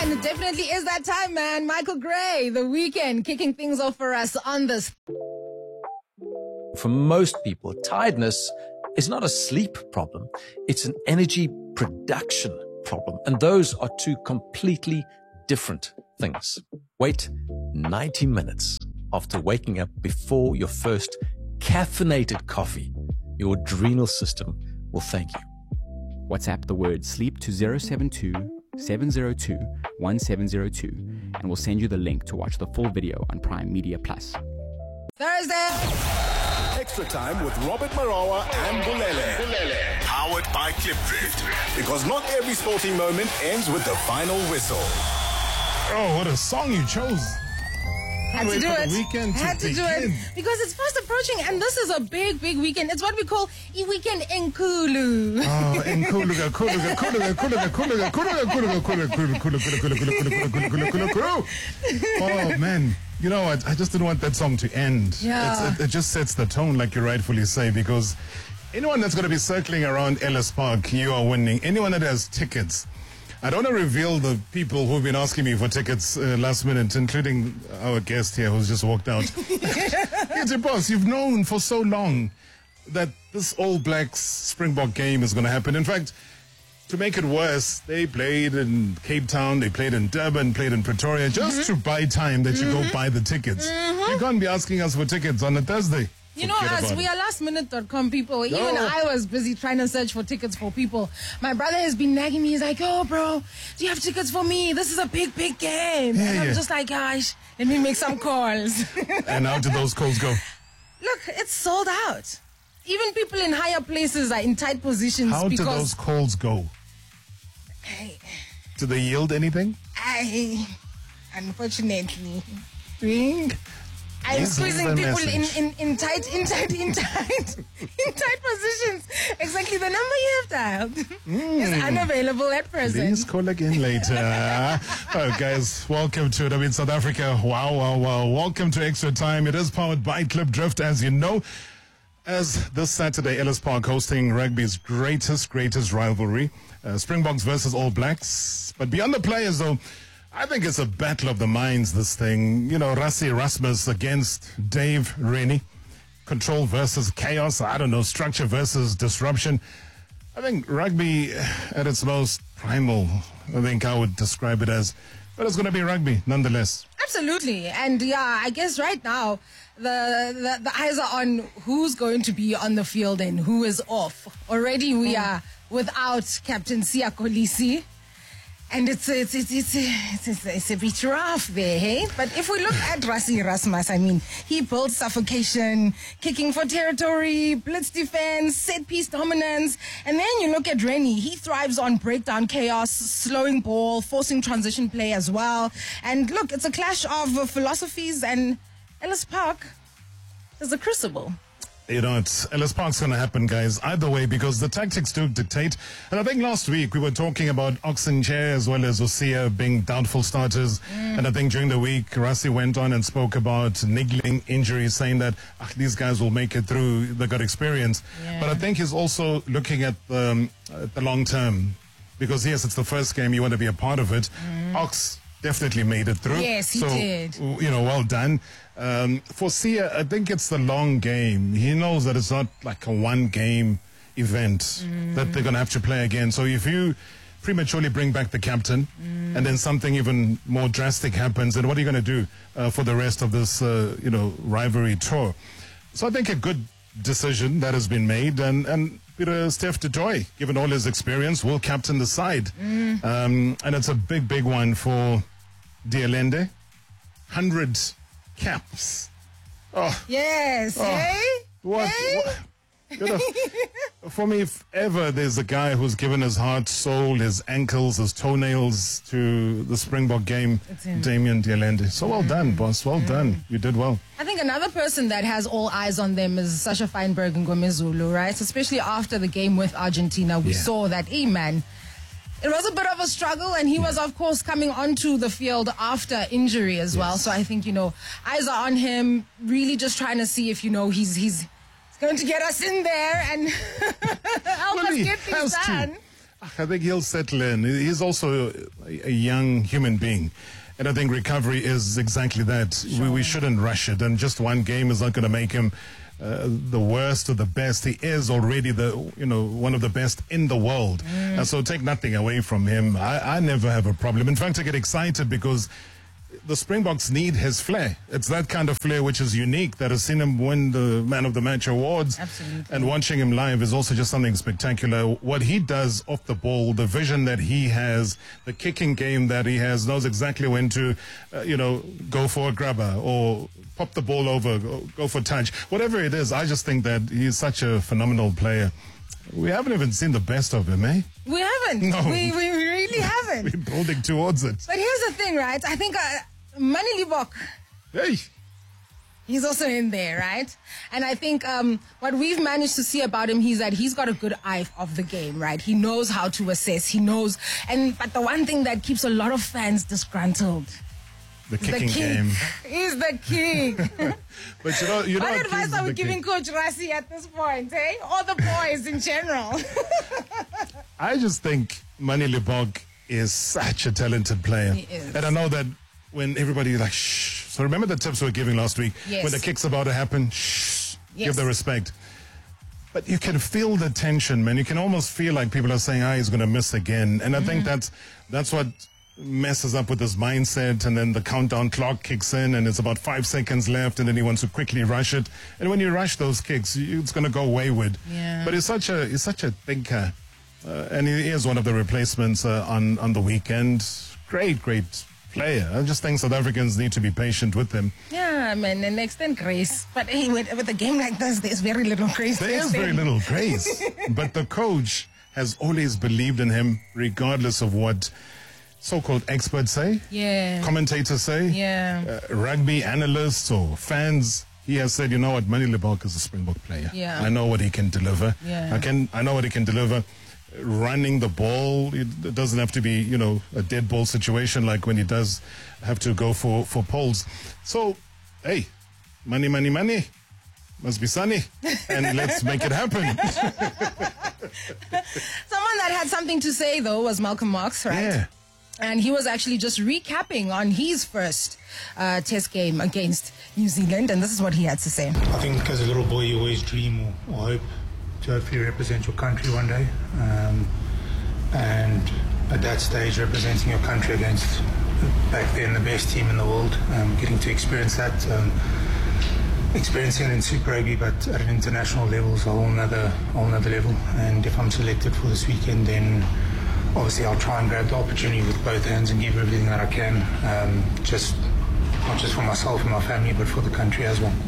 And it definitely is that time, man. Michael Gray, The Weeknd, kicking things off for us on this. For most people, tiredness is not a sleep problem. It's an energy production problem. And those are two completely different things. Wait 90 minutes after waking up before your first caffeinated coffee. Your adrenal system will thank you. WhatsApp the word sleep to 072 702 1702 and we'll send you the link to watch the full video on Prime Media Plus. Thursday. Extra time with Robert Marawa and Bulele. Powered by Clipdrift. Because not every sporting moment ends with the final whistle. Oh, what a song you chose. Had to do it. Had to do it. Because it's fast approaching and this is a big, big weekend. It's what we call a weekend enkulu. Oh, enkulu. Oh, man. You know what? I just didn't want that song to end. Yeah. It just sets the tone, like you rightfully say, because anyone that's going to be circling around Ellis Park, you are winning. Anyone that has tickets. I don't want to reveal the people who've been asking me for tickets last minute, including our guest here who's just walked out. It's boss, you've known for so long that this All Blacks Springbok game is going to happen. In fact, to make it worse, they played in Cape Town, they played in Durban, played in Pretoria, just to buy time that you go buy the tickets. You can't be asking us for tickets on a Thursday. You know us, we are lastminute.com people. Even I was busy trying to search for tickets for people. My brother has been nagging me. He's like, oh, bro, do you have tickets for me? This is a big, big game. And I'm just like, gosh, let me make some calls. And how did those calls go? Look, it's sold out. Even people in higher places are in tight positions. How did those calls go? Did they yield anything? Unfortunately. Think? I'm squeezing people in tight positions. Exactly the number you have dialed is unavailable at present. Please call again later. Oh, guys, welcome to it. I mean, South Africa. Wow. Welcome to Extra Time. It is powered by Clipdrift, as you know. As this Saturday, Ellis Park hosting rugby's greatest rivalry, Springboks versus All Blacks. But beyond the players, though, I think it's a battle of the minds, this thing. You know, Rassie Erasmus against Dave Rennie. Control versus chaos. I don't know, structure versus disruption. I think rugby at its most primal, I think I would describe it as. But it's going to be rugby, nonetheless. Absolutely. And yeah, I guess right now, the eyes are on who's going to be on the field and who is off. Already we are without Captain Siya Kolisi. And it's a bit rough there, hey? But if we look at Rassie Erasmus, I mean, he built suffocation, kicking for territory, blitz defense, set-piece dominance. And then you look at Rennie, he thrives on breakdown chaos, slowing ball, forcing transition play as well. And look, it's a clash of philosophies, and Ellis Park is a crucible. You know, Ellis Park's going to happen, guys, either way, because the tactics do dictate. And I think last week we were talking about Oxenchair as well as Osia being doubtful starters. And I think during the week, Rassie went on and spoke about niggling injuries, saying that these guys will make it through. They got experience. Yeah. But I think he's also looking at the long term, because, yes, it's the first game. You want to be a part of it. Ox definitely made it through. Yes, he did. You know, well done. For Sia, I think it's the long game. He knows that it's not like a one-game event that they're going to have to play again. So if you prematurely bring back the captain and then something even more drastic happens, then what are you going to do for the rest of this, rivalry tour? So I think a good decision that has been made, and Peter Steph du Toit, given all his experience, will captain the side. And it's a big, big one for Dialende. 100 caps. Oh. Yes. Oh. Hey? What? Hey? You know, for me, if ever there's a guy who's given his heart, soul, his ankles, his toenails to the Springbok game, Damian Dialende. So well done, boss. Well done. You did well. I think another person that has all eyes on them is Sasha Feinberg and Ngomezulu, right? Especially after the game with Argentina, we saw that, man, it was a bit of a struggle, and he was, of course, coming onto the field after injury as well. So I think, eyes are on him, really just trying to see if, he's going to get us in there and help us get things done. I think he'll settle in. He's also a young human being. And I think recovery is exactly that. Sure. We shouldn't rush it. And just one game is not going to make him the worst or the best. He is already one of the best in the world. And so take nothing away from him. I never have a problem. In fact, I get excited because the Springboks need his flair. It's that kind of flair which is unique, that has seen him win the Man of the Match awards. Absolutely. And watching him live is also just something spectacular. What he does off the ball, the vision that he has, the kicking game that he has, knows exactly when to, go for a grabber or pop the ball over, go for touch. Whatever it is, I just think that he's such a phenomenal player. We haven't even seen the best of him, eh? We haven't. No. We really haven't. We're building towards it. But here's the thing, right? I think Mani Libbok, Hey. he's also in there, right? And I think what we've managed to see about him is that he's got a good eye of the game, right? He knows how to assess. He knows. But the one thing that keeps a lot of fans disgruntled, The kicking game. He's the king. But What advice are we giving Coach Rassie at this point, eh? Or the boys in general? I just think Mani Libbok is such a talented player. He is. And I know that when everybody like, shh. So remember the tips we were giving last week? Yes. When the kick's about to happen, shh. Yes. Give the respect. But you can feel the tension, man. You can almost feel like people are saying, he's going to miss again. And I think that's what messes up with his mindset. And then the countdown clock kicks in and it's about 5 seconds left and then he wants to quickly rush it. And when you rush those kicks, it's going to go wayward. Yeah. But he's such a thinker. And he is one of the replacements on the weekend. Great player. I just think South Africans need to be patient with him. Yeah, man, and extend grace. But hey, with a game like this, there's very little grace. There is very little grace. But the coach has always believed in him, regardless of what so-called experts say, commentators say, rugby analysts or fans. He has said, you know what, Mani Libbok is a Springbok player. Yeah. I know what he can deliver. Yeah. I know what he can deliver. Running the ball, it doesn't have to be, a dead ball situation like when he does have to go for poles. So, hey, money, must be sunny, and let's make it happen. Someone that had something to say, though, was Malcolm Marx, right? Yeah. And he was actually just recapping on his first test game against New Zealand, and this is what he had to say. I think as a little boy you always dream or hope to hopefully represent your country one day, and at that stage representing your country against back then the best team in the world, getting to experience that, experiencing it in Super Rugby but at an international level is a whole nother level. And if I'm selected for this weekend, then obviously I'll try and grab the opportunity with both hands and give everything that I can, not just for myself and my family but for the country as well.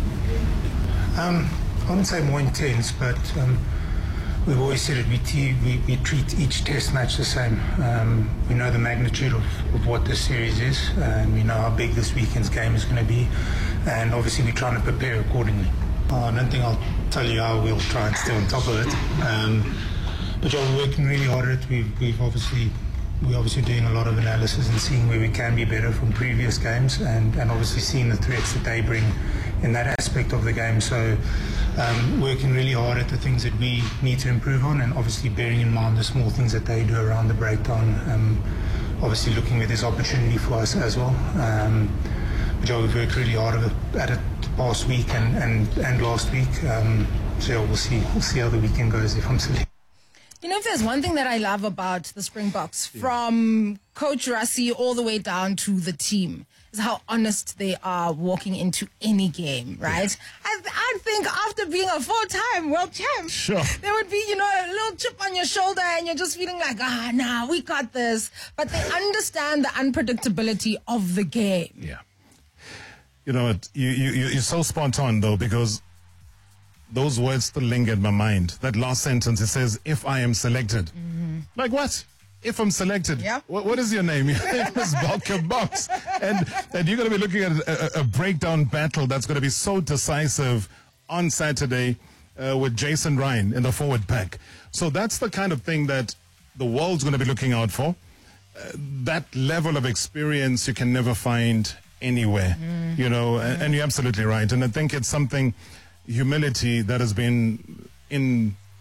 I wouldn't say more intense, but we've always said it, we treat each test match the same. We know the magnitude of what this series is, and we know how big this weekend's game is going to be, and obviously we're trying to prepare accordingly. I don't think I'll tell you how we'll try and stay on top of it, but yeah, we're working really hard at it. We're obviously doing a lot of analysis and seeing where we can be better from previous games, and obviously seeing the threats that they bring in that aspect of the game. So working really hard at the things that we need to improve on, and obviously bearing in mind the small things that they do around the breakdown. Obviously looking at this opportunity for us as well. But yeah, we've worked really hard at it the past week and last week. So yeah, we'll see how the weekend goes if I'm selected. You know, if there's one thing that I love about the Springboks, from Coach Rassie all the way down to the team, is how honest they are walking into any game, right? Yeah. I think after being a 4-time world champ, there would be, a little chip on your shoulder and you're just feeling like, we got this. But they understand the unpredictability of the game. Yeah. You know what? You're so spot on, though, because those words still linger in my mind. That last sentence, it says, if I am selected. Mm-hmm. Like what? If I'm selected? Yep. What is your name? Your name is Malcolm Marx. And you're going to be looking at a breakdown battle that's going to be so decisive on Saturday with Jason Ryan in the forward pack. So that's the kind of thing that the world's going to be looking out for. That level of experience you can never find anywhere, and you're absolutely right. And I think it's something, humility, that has been in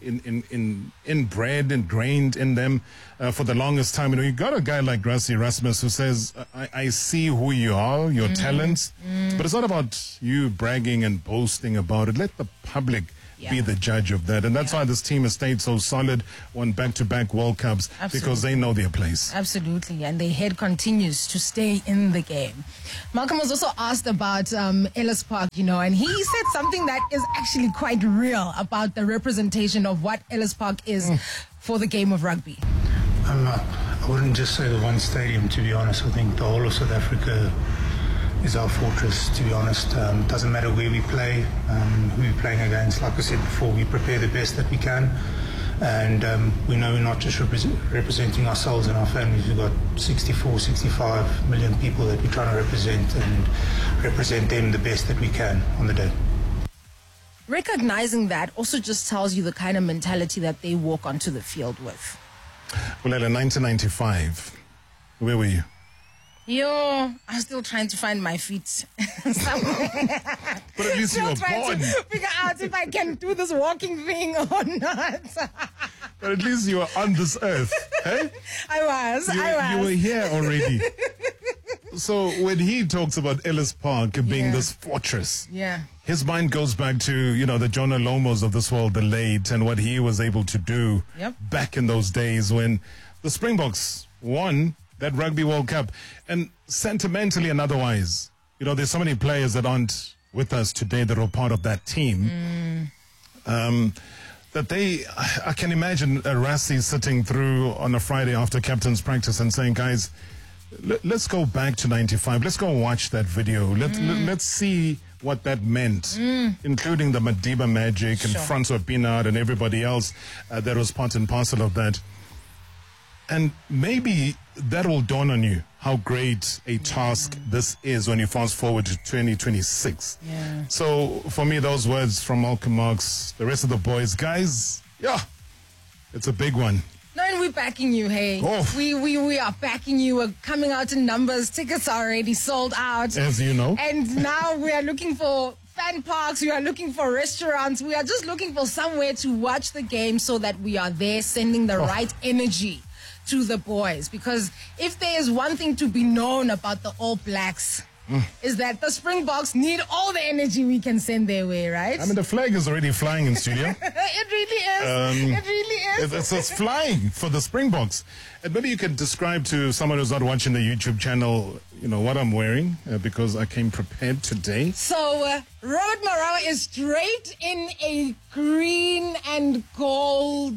inbred, ingrained in them for the longest time. You know, you got a guy like Rassie Erasmus who says, I see who you are, your talents, but it's not about you bragging and boasting about it. Let the public be the judge of that. And that's why this team has stayed so solid, won back-to-back World Cups, because they know their place. Absolutely. And their head continues to stay in the game. Malcolm was also asked about Ellis Park, you know, and he said something that is actually quite real about the representation of what Ellis Park is for the game of rugby. I wouldn't just say the one stadium, to be honest. I think the whole of South Africa is our fortress, to be honest. Doesn't matter where we play, who we're playing against. Like I said before, we prepare the best that we can. And we know we're not just representing ourselves and our families. We've got 64, 65 million people that we're trying to represent, and represent them the best that we can on the day. Recognizing that also just tells you the kind of mentality that they walk onto the field with. Well, in 1995, where were you? Yo, I'm still trying to find my feet. But at least you were born. To figure out if I can do this walking thing or not. But at least you were on this earth. Hey? I was. You were here already. So when he talks about Ellis Park being this fortress, his mind goes back to, you know, the Jonah Lomos of this world, the late, and what he was able to do back in those days when the Springboks won that Rugby World Cup. And sentimentally and otherwise, you know, there's so many players that aren't with us today that are part of that team. That I can imagine Rassie sitting through on a Friday after captain's practice and saying, guys, let's go back to 95. Let's go watch that video. Let's see what that meant, including the Madiba Magic and Francois Pienaar and everybody else that was part and parcel of that. And maybe that will dawn on you how great a task this is when you fast forward to 2026. So for me, those words from Malcolm Marx, the rest of the boys, guys, it's a big one. No, and we're backing you, hey. We are backing you. We're coming out in numbers. Tickets are already sold out. As you know. And now we are looking for fan parks. We are looking for restaurants. We are just looking for somewhere to watch the game so that we are there sending the right energy to the boys. Because if there is one thing to be known about the All Blacks, is that the Springboks need all the energy we can send their way, right? I mean, the flag is already flying in studio. It really is. It really is. It's flying for the Springboks. And maybe you could describe to someone who's not watching the YouTube channel, you know, what I'm wearing, because I came prepared today. So, Robert Marawa is draped in a green and gold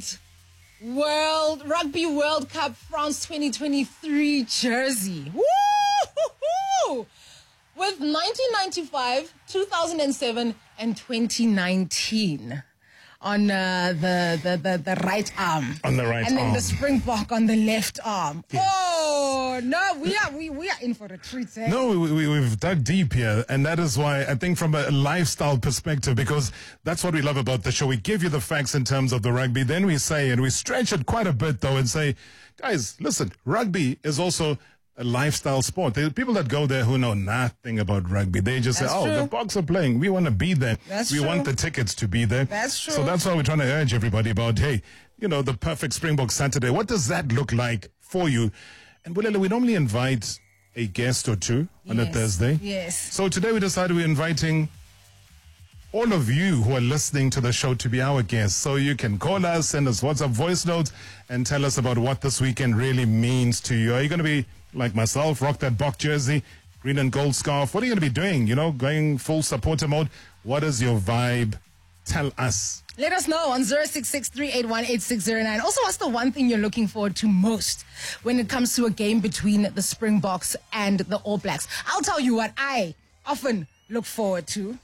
Rugby World Cup France 2023 jersey. Woo! With 1995, 2007, and 2019 on the right arm. On the right arm. And then the Springbok on the left arm. Yes. Oh, no, we are in for a treat, eh? No, we've dug deep here, and that is why I think from a lifestyle perspective, because that's what we love about the show. We give you the facts in terms of the rugby, then we say, and we stretch it quite a bit though, and say, guys, listen, rugby is also a lifestyle sport. There are people that go there who know nothing about rugby. They just say, the Boks are playing. We want to be there. We want the tickets to be there. That's true. So that's why we're trying to urge everybody about, hey, you know, the perfect Springbok Saturday. What does that look like for you? And Bulele, we normally invite a guest or two on a Thursday. Yes. So today we decided we're inviting all of you who are listening to the show to be our guests. So you can call us, send us WhatsApp voice notes, and tell us about what this weekend really means to you. Are you going to be like myself, rock that Bok jersey, green and gold scarf? What are you going to be doing? You know, going full supporter mode? What is your vibe? Tell us. Let us know on 066-381-8609. Also, what's the one thing you're looking forward to most when it comes to a game between the Springboks and the All Blacks? I'll tell you what I often look forward to.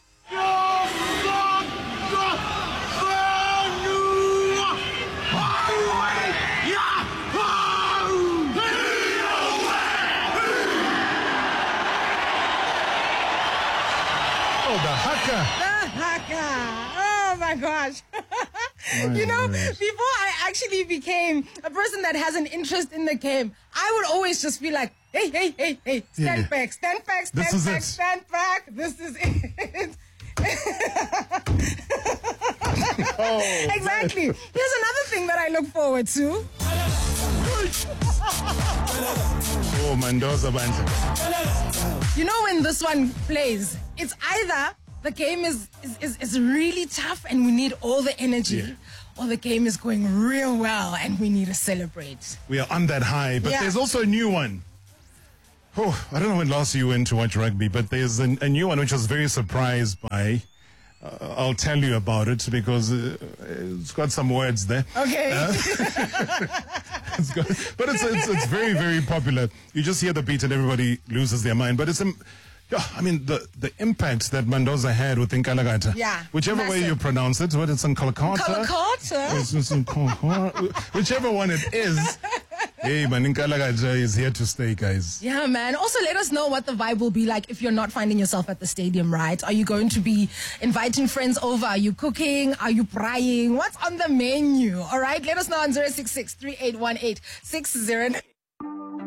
The haka. Oh my gosh. You know, before I actually became a person that has an interest in the game, I would always just be like, hey, stand back, stand back. This is it. Exactly. Here's another thing that I look forward to. Oh, Mendoza Band. You know when this one plays, it's either the game is really tough and we need all the energy, or the game is going real well and we need to celebrate. We are on that high, but there's also a new one. Oh, I don't know when last you went to watch rugby, but there's a new one which I was very surprised by. I'll tell you about it because it's got some words there. Okay. But it's very, very popular. You just hear the beat and everybody loses their mind. But it's, I mean, the impact that Mendoza had with Nkalakatha. Yeah. Whichever way you pronounce it, whether it's Nkalakatha. Whichever one it is. Hey, man, Nkalakatha is here to stay, guys. Yeah, man. Also, let us know what the vibe will be like if you're not finding yourself at the stadium, right? Are you going to be inviting friends over? Are you cooking? Are you frying? What's on the menu? All right, let us know on 066 3818 609.